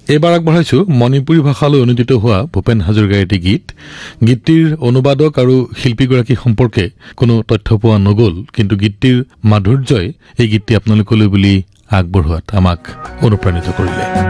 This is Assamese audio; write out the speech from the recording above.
এইবাৰ আগবঢ়াইছো মণিপুৰী ভাষালৈ অনুদিত হোৱা ভূপেন হাজৰিকাৰ এটি গীত। গীতটিৰ অনুবাদক আৰু শিল্পীগৰাকী সম্পৰ্কে কোনো তথ্য পোৱা নগল, কিন্তু গীতটিৰ মাধুৰ্যই এই গীতটি আপোনালোকলৈ বুলি আগবঢ়োৱাত আমাক অনুপ্ৰাণিত কৰিলে।